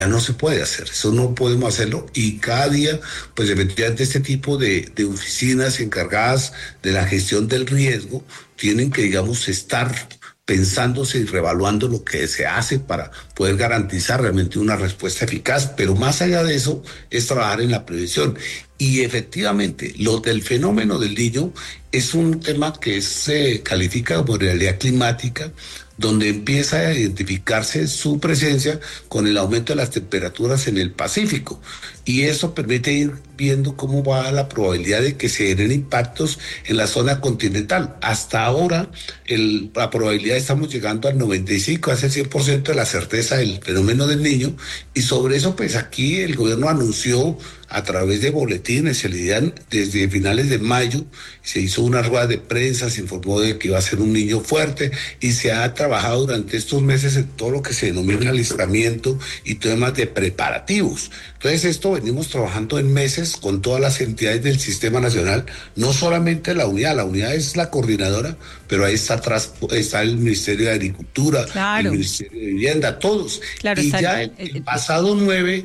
no se puede hacer, eso no podemos hacerlo y cada día, pues efectivamente este tipo de oficinas encargadas de la gestión del riesgo tienen que, digamos, estar pensándose y revaluando lo que se hace para poder garantizar realmente una respuesta eficaz, pero más allá de eso es trabajar en la prevención. Y efectivamente, lo del fenómeno del Niño es un tema que se califica como realidad climática, donde empieza a identificarse su presencia con el aumento de las temperaturas en el Pacífico. Y eso permite ir viendo cómo va la probabilidad de que se generen impactos en la zona continental. Hasta ahora, la probabilidad estamos llegando al 95, hace 100% de la certeza del fenómeno del Niño. Y sobre eso, pues aquí el gobierno anunció a través de boletines, se le dan desde finales de mayo, se hizo una rueda de prensa, se informó de que iba a ser un niño fuerte y se ha trabajado durante estos meses en todo lo que se denomina alistamiento y temas de preparativos. Entonces esto venimos trabajando en meses con todas las entidades del Sistema Nacional, no solamente la unidad es la coordinadora, pero ahí está atrás, está el Ministerio de Agricultura, Claro, el Ministerio de Vivienda, todos. claro, Y está ya el pasado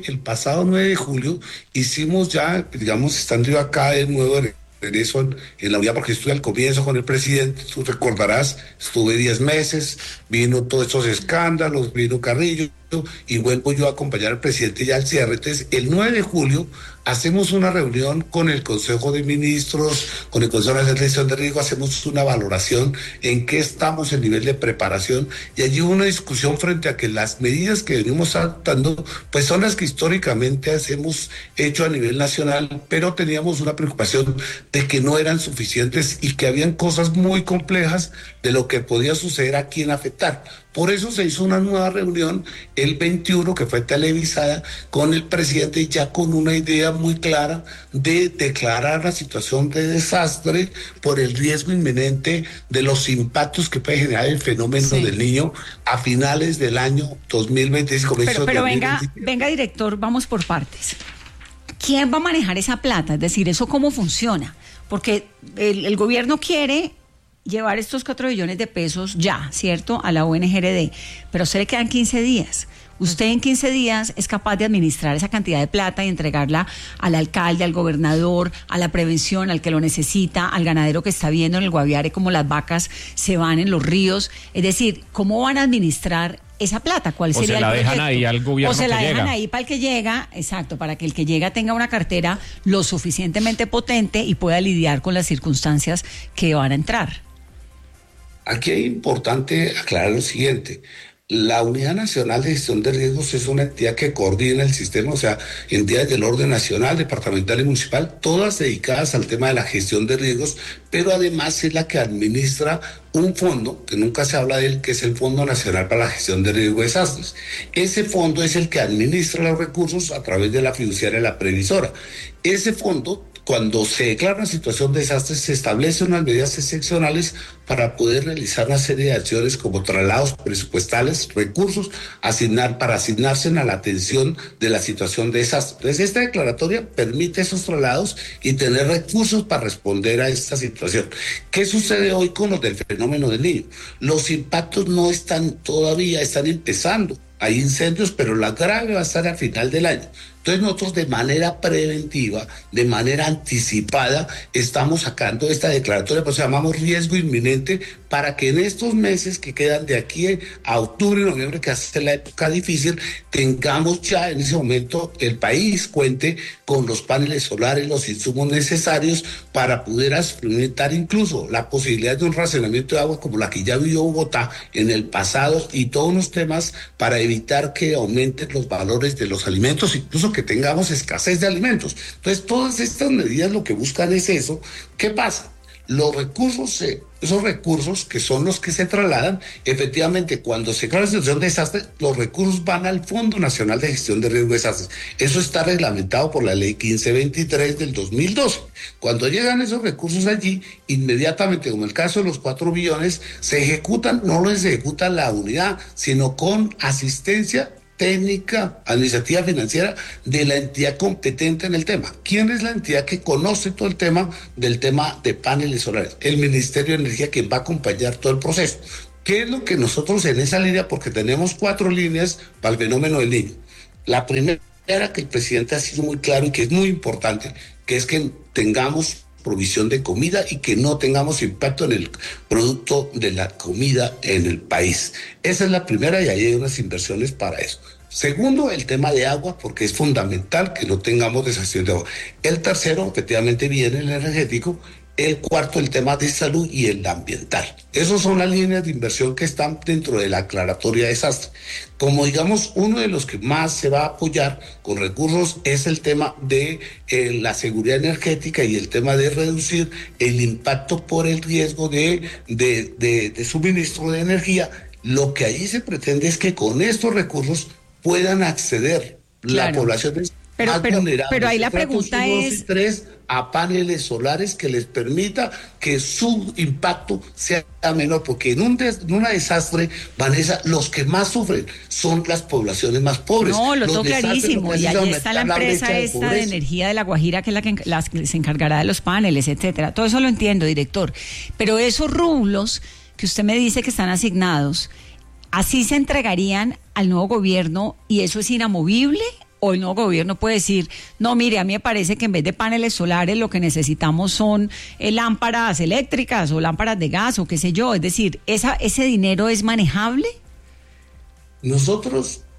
9 de julio, hicimos ya, digamos, estando yo acá de nuevo en eso, en la unidad, porque estuve al comienzo con el presidente, tú recordarás, estuve 10 meses, vino todos estos escándalos, vino Carrillo, y vuelvo yo a acompañar al presidente ya al cierre. Entonces, el 9 de julio hacemos una reunión con el Consejo de Ministros, con el Consejo de Gestión de Riesgo, hacemos una valoración en qué estamos en nivel de preparación, y allí hubo una discusión frente a que las medidas que venimos adoptando, pues son las que históricamente hemos hecho a nivel nacional, pero teníamos una preocupación de que no eran suficientes y que habían cosas muy complejas de lo que podía suceder aquí en afectar. Por eso se hizo una nueva reunión el 21, que fue televisada, con el presidente, ya con una idea muy clara de declarar la situación de desastre por el riesgo inminente de los impactos que puede generar el fenómeno sí. del Niño a finales del año 2025. Pero venga, director, vamos por partes. ¿Quién va a manejar esa plata? Es decir, ¿eso cómo funciona? Porque el gobierno quiere llevar estos 4 billones de pesos ya, ¿cierto?, a la ONGRD, pero a usted le quedan 15 días. Usted en 15 días es capaz de administrar esa cantidad de plata y entregarla al alcalde, al gobernador, a la prevención, al que lo necesita, al ganadero que está viendo en el Guaviare cómo las vacas se van en los ríos. Es decir, ¿cómo van a administrar esa plata? ¿Cuál sería el proyecto? O se la dejan ahí al gobierno que llega. O se la dejan ahí para el que llega, exacto, para que el que llega tenga una cartera lo suficientemente potente y pueda lidiar con las circunstancias que van a entrar. Aquí es importante aclarar lo siguiente. La Unidad Nacional de Gestión de Riesgos es una entidad que coordina el sistema, o sea, entidades del orden nacional, departamental y municipal, todas dedicadas al tema de la gestión de riesgos, pero además es la que administra un fondo, que nunca se habla de él, que es el Fondo Nacional para la Gestión de Riesgo de Desastres. Ese fondo es el que administra los recursos a través de la fiduciaria, la previsora. Ese fondo, cuando se declara una situación de desastre, se establecen unas medidas excepcionales para poder realizar una serie de acciones como traslados presupuestales, recursos, para asignarse a la atención de la situación de desastre. Entonces, esta declaratoria permite esos traslados y tener recursos para responder a esta situación. ¿Qué sucede hoy con los del fenómeno del Niño? Los impactos no están todavía, están empezando. Hay incendios, pero la grave va a estar al final del año. Entonces nosotros de manera preventiva, de manera anticipada, estamos sacando esta declaratoria, pues llamamos riesgo inminente, para que en estos meses que quedan de aquí a octubre y noviembre, que hace la época difícil, tengamos ya en ese momento el país cuente con los paneles solares, los insumos necesarios para poder experimentar incluso la posibilidad de un racionamiento de agua como la que ya vivió Bogotá en el pasado, y todos unos temas para evitar que aumenten los valores de los alimentos, incluso que tengamos escasez de alimentos. Entonces, todas estas medidas lo que buscan es eso. ¿Qué pasa? Los recursos, esos recursos que son los que se trasladan, efectivamente, cuando se crea la situación de desastre, los recursos van al Fondo Nacional de Gestión de Riesgo de Desastres. Eso está reglamentado por la Ley 1523 del 2012. Cuando llegan esos recursos allí, inmediatamente, como el caso de los 4 billones, se ejecutan, no los ejecuta la unidad, sino con asistencia técnica, administrativa, financiera de la entidad competente en el tema. ¿Quién es la entidad que conoce todo el tema del tema de paneles solares? El Ministerio de Energía, que va a acompañar todo el proceso. ¿Qué es lo que nosotros en esa línea, porque tenemos 4 líneas para el fenómeno del Niño? La primera, que el presidente ha sido muy claro y que es muy importante, que es que tengamos provisión de comida y que no tengamos impacto en el producto de la comida en el país. Esa es la primera y ahí hay unas inversiones para eso. Segundo, el tema de agua, porque es fundamental que no tengamos desastres de agua. El tercero, efectivamente, viene el energético. El cuarto, el tema de salud y el ambiental. Esas son las líneas de inversión que están dentro de la aclaratoria de desastre. Como digamos, uno de los que más se va a apoyar con recursos es el tema de la seguridad energética y el tema de reducir el impacto por el riesgo de suministro de energía. Lo que allí se pretende es que con estos recursos puedan acceder la población más vulnerable. Pero ahí la pregunta es... 3 a paneles solares que les permita que su impacto sea menor, porque en un desastre, Vanessa, los que más sufren son las poblaciones más pobres. No, lo tengo clarísimo, y ahí está la empresa esta de energía de La Guajira, que es la que se encargará de los paneles, etcétera. Todo eso lo entiendo, director, pero esos rublos que usted me dice que están asignados, ¿así se entregarían al nuevo gobierno y eso es inamovible? ¿O el nuevo gobierno puede decir, no, mire, a mí me parece que en vez de paneles solares lo que necesitamos son lámparas eléctricas o lámparas de gas o qué sé yo? Es decir, ¿ese dinero es manejable? Nosotros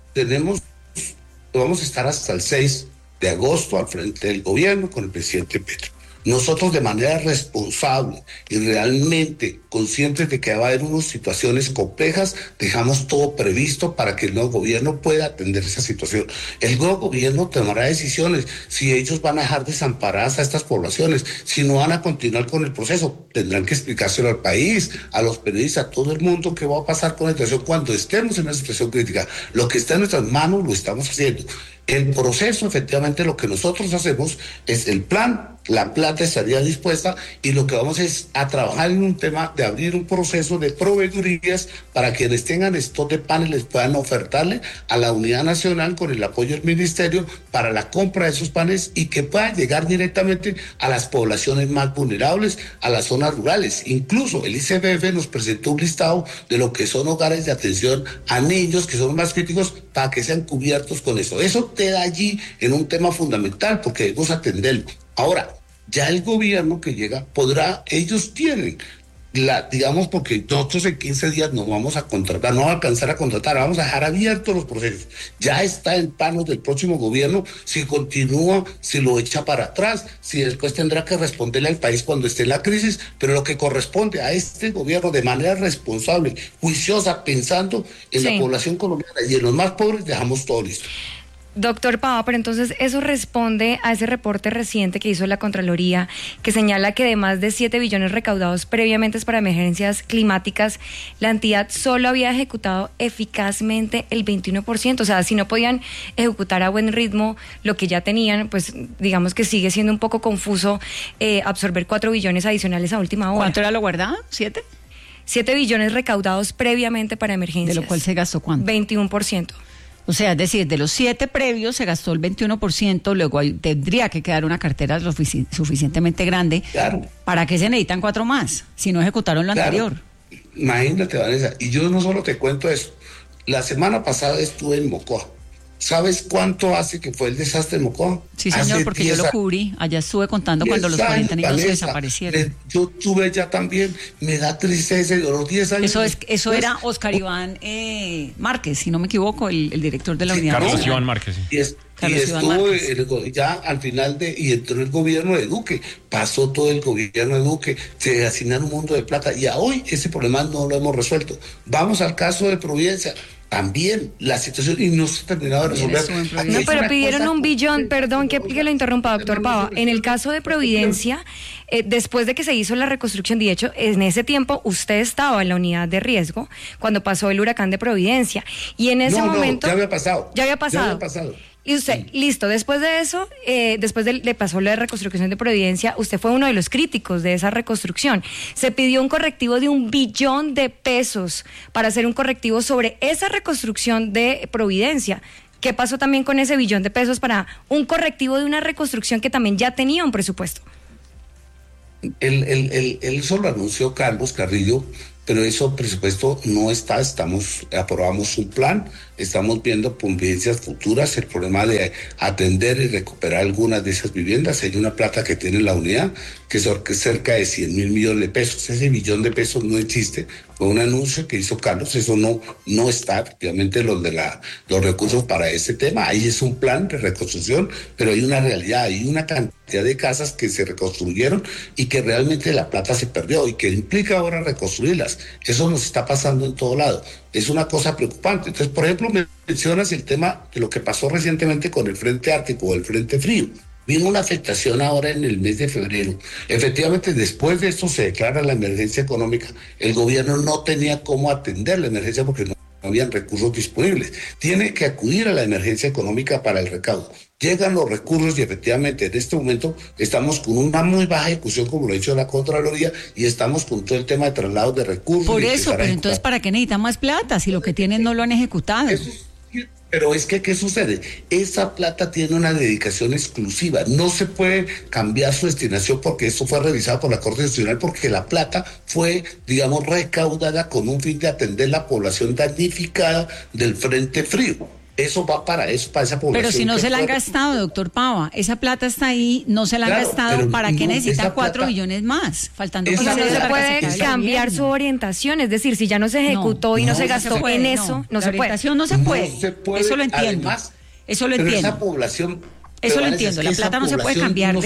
vamos a estar hasta el 6 de agosto al frente del gobierno con el presidente Petro. Nosotros, de manera responsable y realmente conscientes de que va a haber unas situaciones complejas, dejamos todo previsto para que el nuevo gobierno pueda atender esa situación. El nuevo gobierno tomará decisiones si ellos van a dejar desamparadas a estas poblaciones, si no van a continuar con el proceso. Tendrán que explicárselo al país, a los periodistas, a todo el mundo qué va a pasar con la situación cuando estemos en una situación crítica. Lo que está en nuestras manos lo estamos haciendo. El proceso, efectivamente, lo que nosotros hacemos es el plan, la plata estaría dispuesta y lo que vamos es a trabajar en un tema de abrir un proceso de proveedurías para quienes tengan stock de paneles puedan ofertarle a la unidad nacional con el apoyo del ministerio para la compra de esos paneles y que puedan llegar directamente a las poblaciones más vulnerables, a las zonas rurales. Incluso el ICBF nos presentó un listado de lo que son hogares de atención a niños que son más críticos para que sean cubiertos con eso. Eso te da allí en un tema fundamental porque debemos atenderlo. Ahora, ya el gobierno que llega ellos tienen digamos, porque nosotros en 15 días no vamos a contratar, no vamos a alcanzar a contratar, vamos a dejar abiertos los procesos. Ya está en manos del próximo gobierno si continúa, si lo echa para atrás, si después tendrá que responderle al país cuando esté en la crisis, pero lo que corresponde a este gobierno de manera responsable, juiciosa, pensando en la población colombiana y en los más pobres, dejamos todo listo. Doctor Pava, pero entonces eso responde a ese reporte reciente que hizo la Contraloría, que señala que de más de 7 billones recaudados previamente para emergencias climáticas, la entidad solo había ejecutado eficazmente el 21%. O sea, si no podían ejecutar a buen ritmo lo que ya tenían, pues digamos que sigue siendo un poco confuso absorber 4 billones adicionales a última hora. ¿Cuánto era lo guardado? ¿7? 7 billones recaudados previamente para emergencias. ¿De lo cual se gastó cuánto? 21%. O sea, es decir, de los 7 previos se gastó el 21%, luego tendría que quedar una cartera suficientemente grande. Claro. ¿Para qué se necesitan 4 más si no ejecutaron lo anterior? Imagínate, Vanessa, y yo no solo te cuento eso. La semana pasada estuve en Mocoa. ¿Sabes cuánto hace que fue el desastre en Mocoa? Sí, señor, porque yo lo cubrí. Allá estuve contando cuando los 40 niños desaparecieron. Yo estuve allá también. Me da tristeza de los 10 años. Eso era Oscar Iván Márquez, si no me equivoco, el director de la unidad. Carlos Iván Márquez. Sí. Y estuvo ya al final y entró el gobierno de Duque. Pasó todo el gobierno de Duque. Se asignaron un mundo de plata. Y a hoy ese problema no lo hemos resuelto. Vamos al caso de Providencia. También la situación y no se ha terminado de resolver. No, pero pidieron 1 billón, perdón que lo interrumpa, doctor Pava. En el caso de Providencia, después de que se hizo la reconstrucción, de hecho, en ese tiempo usted estaba en la unidad de riesgo cuando pasó el huracán de Providencia. Y en ese momento... ya había pasado. Ya había pasado. Y usted, listo, después de eso, después de pasó la reconstrucción de Providencia, usted fue uno de los críticos de esa reconstrucción. Se pidió un correctivo de 1 billón de pesos para hacer un correctivo sobre esa reconstrucción de Providencia. ¿Qué pasó también con ese 1 billón de pesos para un correctivo de una reconstrucción que también ya tenía un presupuesto? Él solo anunció Carlos Carrillo, pero eso presupuesto no está, aprobamos un plan, estamos viendo vivencias futuras, el problema de atender y recuperar algunas de esas viviendas. Hay una plata que tiene la unidad, que es cerca de 100.000 millones de pesos. Ese billón de pesos no existe, fue un anuncio que hizo Carlos, eso no está, efectivamente, los recursos para ese tema. Ahí es un plan de reconstrucción, pero hay una realidad, hay una cantidad de casas que se reconstruyeron y que realmente la plata se perdió y que implica ahora reconstruirlas. Eso nos está pasando en todo lado. Es una cosa preocupante. Entonces, por ejemplo, mencionas el tema de lo que pasó recientemente con el Frente Ártico o el Frente Frío. Vino una afectación ahora en el mes de febrero. Efectivamente, después de esto se declara la emergencia económica. El gobierno no tenía cómo atender la emergencia porque no habían recursos disponibles. Tiene que acudir a la emergencia económica para el recaudo. Llegan los recursos y efectivamente en este momento estamos con una muy baja ejecución, como lo ha dicho la Contraloría, y estamos con todo el tema de traslados de recursos. Por eso, pero entonces, ¿para qué necesitan más plata si lo que tienen no lo han ejecutado? Pero es que, ¿qué sucede? Esa plata tiene una dedicación exclusiva. No se puede cambiar su destinación porque esto fue revisado por la Corte Constitucional, porque la plata fue, digamos, recaudada con un fin de atender la población damnificada del Frente Frío. Eso va para eso, para esa población. Pero si no se la han gastado, doctor Pava, esa plata está ahí, no se la han gastado, ¿para qué necesita 4 billones más? Faltando no se puede cambiar su orientación, es decir, si ya no se ejecutó y no se gastó en eso, no se puede. La orientación no se puede, eso lo entiendo. Además, eso lo entiendo. Esa población... Eso lo entiendo, la plata no se puede cambiar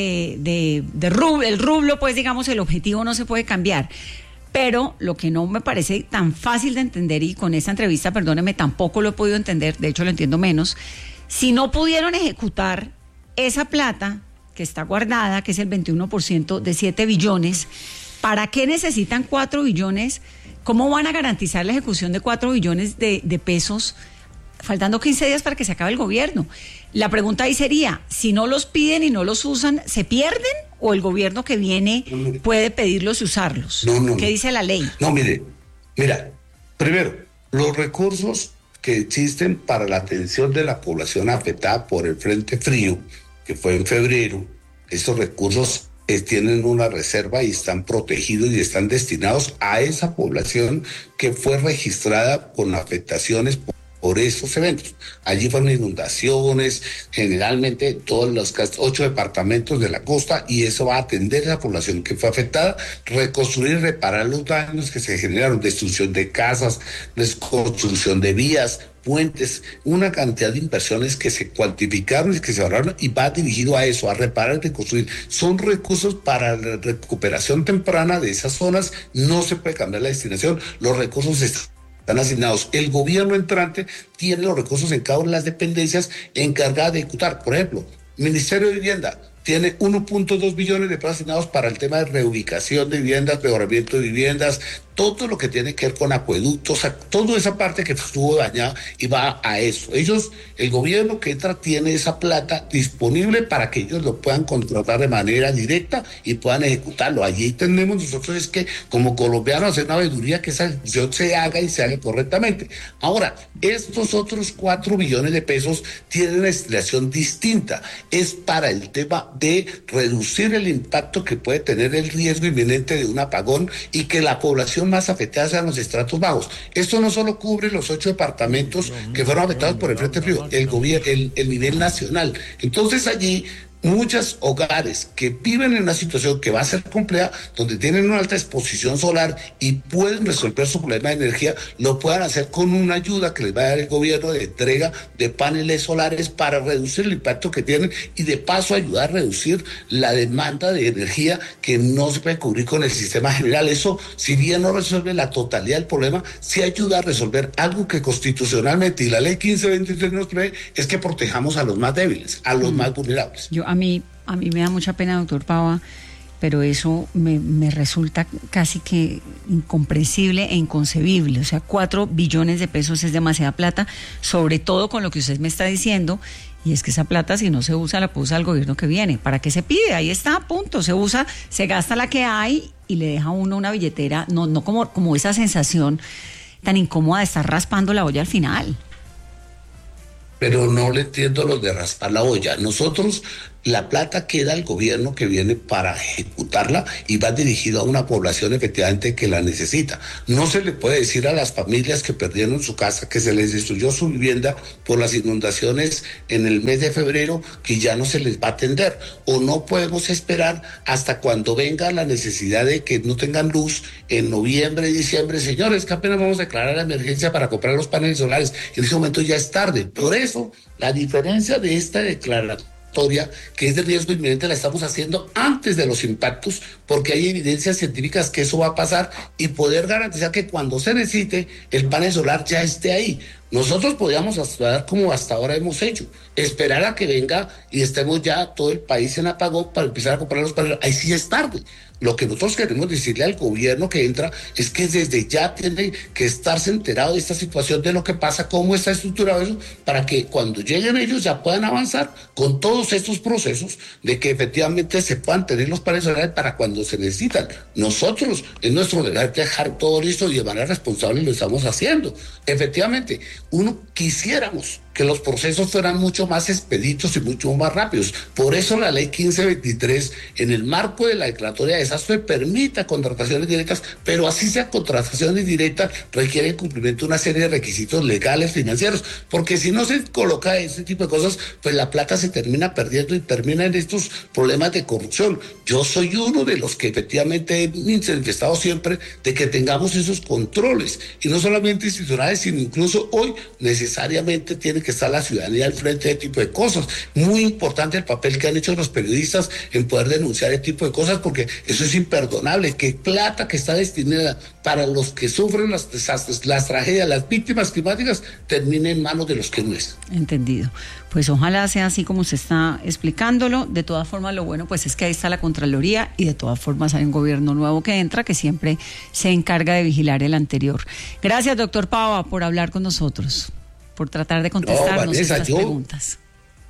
de rublo, el rublo, pues digamos, el objetivo no se puede cambiar. Pero lo que no me parece tan fácil de entender, y con esta entrevista, perdóneme, tampoco lo he podido entender, de hecho lo entiendo menos, si no pudieron ejecutar esa plata que está guardada, que es el 21% de 7 billones, ¿para qué necesitan 4 billones? ¿Cómo van a garantizar la ejecución de 4 billones de pesos faltando 15 días para que se acabe el gobierno? La pregunta ahí sería, si no los piden y no los usan, ¿se pierden? ¿O el gobierno que viene puede pedirlos y usarlos? ¿Qué dice la ley? No, mira, primero, los recursos que existen para la atención de la población afectada por el Frente Frío, que fue en febrero, esos recursos tienen una reserva y están protegidos y están destinados a esa población que fue registrada con afectaciones por esos eventos. Allí fueron inundaciones, generalmente todos los 8 departamentos de la costa, y eso va a atender a la población que fue afectada, reconstruir y reparar los daños que se generaron, destrucción de casas, reconstrucción de vías, puentes, una cantidad de inversiones que se cuantificaron y que se ahorraron, y va dirigido a eso, a reparar y reconstruir. Son recursos para la recuperación temprana de esas zonas, no se puede cambiar la destinación, los recursos están asignados. El gobierno entrante tiene los recursos en cada una de las dependencias encargadas de ejecutar. Por ejemplo, Ministerio de Vivienda tiene 1.2 billones de pesos asignados para el tema de reubicación de viviendas, mejoramiento de viviendas, todo lo que tiene que ver con acueductos, toda esa parte que estuvo dañada, y va a eso. El gobierno que entra tiene esa plata disponible para que ellos lo puedan contratar de manera directa y puedan ejecutarlo. Allí tenemos nosotros es que como colombianos hacer una veeduría que esa ejecución se haga y se haga correctamente. Ahora, estos otros 4 billones de pesos tienen una destinación distinta. Es para el tema de reducir el impacto que puede tener el riesgo inminente de un apagón y que la población más afectadas sean los estratos bajos. Esto no solo cubre los 8 departamentos que fueron afectados por el Frente Frío, el nivel nacional. Entonces allí muchos hogares que viven en una situación que va a ser compleja, donde tienen una alta exposición solar y pueden resolver su problema de energía, lo puedan hacer con una ayuda que les va a dar el gobierno de entrega de paneles solares para reducir el impacto que tienen y de paso ayudar a reducir la demanda de energía que no se puede cubrir con el sistema general. Eso, si bien no resuelve la totalidad del problema, sí ayuda a resolver algo que constitucionalmente y la ley 1523 nos prevé, es que protejamos a los más débiles, a los más vulnerables. A mí me da mucha pena, doctor Pava, pero eso me resulta casi que incomprensible e inconcebible. O sea, 4 billones de pesos es demasiada plata, sobre todo con lo que usted me está diciendo, y es que esa plata, si no se usa, la puede usar el gobierno que viene. ¿Para qué se pide? Ahí está, punto. Se usa, se gasta la que hay y le deja a uno una billetera, no como esa sensación tan incómoda de estar raspando la olla al final. pero no le entiendo los de raspar la olla. Nosotros, la plata queda al gobierno que viene para ejecutarla y va dirigido a una población efectivamente que la necesita. No se le puede decir a las familias que perdieron su casa, que se les destruyó su vivienda por las inundaciones en el mes de febrero, que ya no se les va a atender. O no podemos esperar hasta cuando venga la necesidad de que no tengan luz en noviembre, diciembre. Señores, que apenas vamos a declarar la emergencia para comprar los paneles solares. En ese momento ya es tarde. Por eso, la diferencia de esta declaración que es de riesgo inminente, la estamos haciendo antes de los impactos, porque hay evidencias científicas que eso va a pasar, y poder garantizar que cuando se necesite el panel solar ya esté ahí. Nosotros podríamos actuar como hasta ahora hemos hecho, esperar a que venga y estemos ya todo el país en apagón para empezar a comprar los paneles. Ahí sí es tarde. Lo que nosotros queremos decirle al gobierno que entra es que desde ya tiene que estarse enterado de esta situación, de lo que pasa, cómo está estructurado eso, para que cuando lleguen ellos ya puedan avanzar con todos estos procesos de que efectivamente se puedan tener los paneles solares para cuando se necesitan. Nosotros, es nuestro deber dejar todo listo y de manera responsable lo estamos haciendo. Efectivamente, quisiéramos que los procesos fueran mucho más expeditos y mucho más rápidos. Por eso la ley 1523, en el marco de la declaratoria de desastre, permita contrataciones directas, pero así sea contrataciones directas, requiere el cumplimiento de una serie de requisitos legales, financieros, porque si no se coloca ese tipo de cosas, pues la plata se termina perdiendo y termina en estos problemas de corrupción. Yo soy uno de los que efectivamente he manifestado siempre de que tengamos esos controles, y no solamente institucionales, sino incluso hoy necesariamente tiene que está la ciudadanía al frente de este tipo de cosas. Muy importante el papel que han hecho los periodistas en poder denunciar este tipo de cosas, porque eso es imperdonable, que plata que está destinada para los que sufren los desastres, las tragedias, las víctimas climáticas, termine en manos de los que no es. Entendido. Pues ojalá sea así como se está explicándolo. De todas formas, lo bueno pues es que ahí está la Contraloría, y de todas formas hay un gobierno nuevo que entra, que siempre se encarga de vigilar el anterior. Gracias, doctor Pava, por hablar con nosotros, por tratar de contestarnos Vanessa, estas preguntas.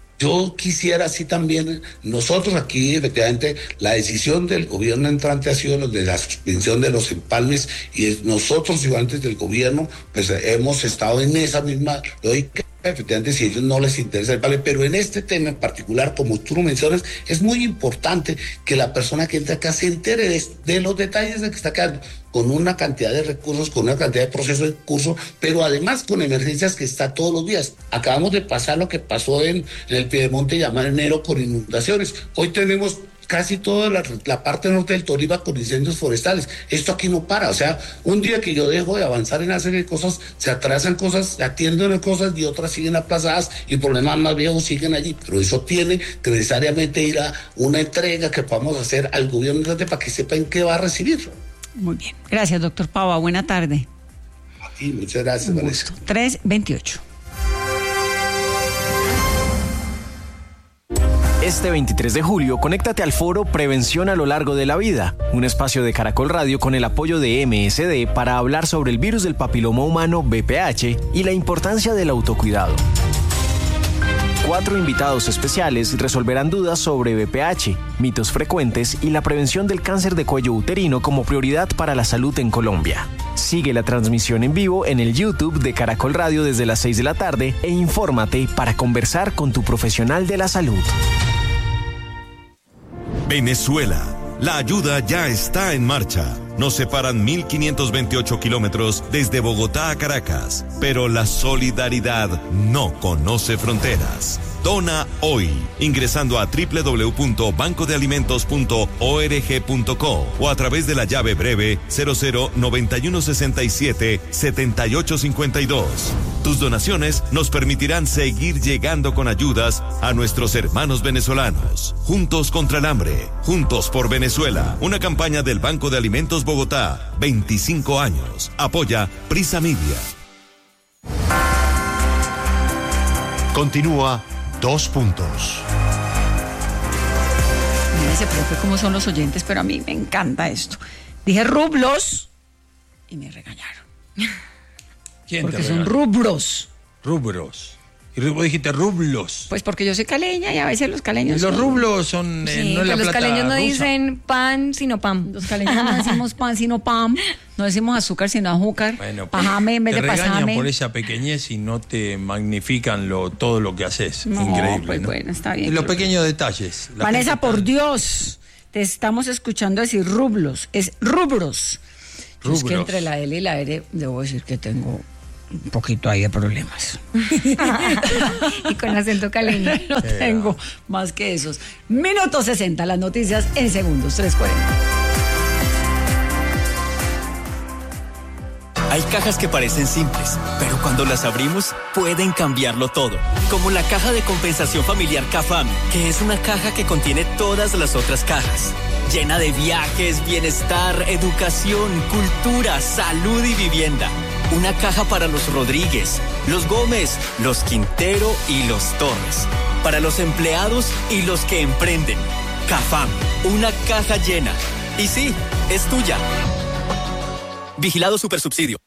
Yo quisiera así también, nosotros aquí efectivamente la decisión del gobierno entrante ha sido lo de la suspensión de los empalmes, y nosotros ciudadanos del gobierno pues hemos estado en esa misma lógica. Efectivamente, si a ellos no les interesa el empalme, pero en este tema en particular, como tú lo mencionas, es muy importante que la persona que entra acá se entere de los detalles de que está quedando con una cantidad de recursos, con una cantidad de procesos en curso, pero además con emergencias que está todos los días. Acabamos de pasar lo que pasó en el Piedemonte, llamado enero, con inundaciones. Hoy tenemos casi toda la parte norte del Tolima con incendios forestales. Esto aquí no para. O sea, un día que yo dejo de avanzar en hacer cosas, se atrasan cosas, se atienden cosas, y otras siguen aplazadas, y problemas más viejos siguen allí. Pero eso tiene que necesariamente ir a una entrega que podamos hacer al gobierno para que sepan qué va a recibir. Muy bien. Gracias, doctor Pava. Buena tarde. Aquí, muchas gracias, Vanessa. 3:28. Este 23 de julio, conéctate al foro Prevención a lo largo de la vida, un espacio de Caracol Radio con el apoyo de MSD para hablar sobre el virus del papiloma humano VPH y la importancia del autocuidado. 4 invitados especiales resolverán dudas sobre VPH, mitos frecuentes y la prevención del cáncer de cuello uterino como prioridad para la salud en Colombia. Sigue la transmisión en vivo en el YouTube de Caracol Radio desde las 6 de la tarde e infórmate para conversar con tu profesional de la salud. Venezuela. La ayuda ya está en marcha. Nos separan 1.528 kilómetros desde Bogotá a Caracas, pero la solidaridad no conoce fronteras. Dona hoy, ingresando a www.bancodealimentos.org.co o a través de la llave breve 0091677852. Tus donaciones nos permitirán seguir llegando con ayudas a nuestros hermanos venezolanos. Juntos contra el hambre, juntos por Venezuela. Una campaña del Banco de Alimentos Bogotá, 25 años. Apoya Prisa Media. Continúa 2 puntos. Mírese, profe, cómo son los oyentes, pero a mí me encanta esto. Dije rublos y me regañaron. ¿Quién porque te son regaló? rubros. Rubros. Y vos dijiste rublos. Pues porque yo soy caleña y a veces los caleños... Y los rublos son... Sí, no es la los plata caleños no rusa. dicen pan, sino pam. Los caleños no decimos pan sino pam, no decimos azúcar sino azúcar, Bueno, pajame en vez te de regañan pasame. por esa pequeñez y no te magnifican todo lo que haces. No, Increíble, pues ¿no? bueno, está bien. Y los pequeños detalles. La Vanessa, gente por tan- Dios, te estamos escuchando decir rublos, es rubros. Yo es que Rubros. entre la L y la R debo decir que tengo un poquito ahí de problemas. Y con acento caleño. No tengo más que esos. Minuto 60, las noticias en segundos, 3:40. Hay cajas que parecen simples, pero cuando las abrimos pueden cambiarlo todo. Como la caja de compensación familiar CAFAM, que es una caja que contiene todas las otras cajas. Llena de viajes, bienestar, educación, cultura, salud y vivienda. Una caja para los Rodríguez, los Gómez, los Quintero y los Torres. Para los empleados y los que emprenden. CAFAM, una caja llena. Y sí, es tuya. Vigilado Supersubsidio.